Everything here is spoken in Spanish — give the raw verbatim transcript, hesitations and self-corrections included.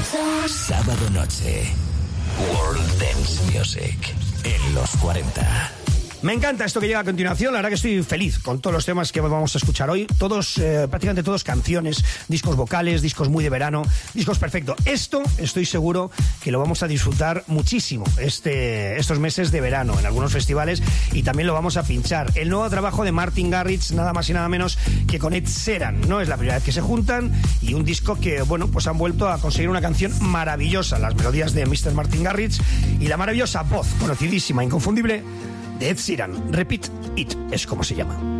Sábado noche, World Dance Music en los cuarenta. Me encanta esto que llega a continuación. La verdad que estoy feliz con todos los temas que vamos a escuchar hoy. Todos, eh, prácticamente todos canciones, discos vocales, discos muy de verano, discos perfectos. Esto estoy seguro que lo vamos a disfrutar muchísimo este, estos meses de verano en algunos festivales, y también lo vamos a pinchar. El nuevo trabajo de Martin Garrix, nada más y nada menos que con Ed Sheeran. No es la primera vez que se juntan, y un disco que, bueno, pues han vuelto a conseguir una canción maravillosa. Las melodías de mister Martin Garrix y la maravillosa voz, conocidísima, inconfundible, de Ed Sheeran. Repeat It es como se llama.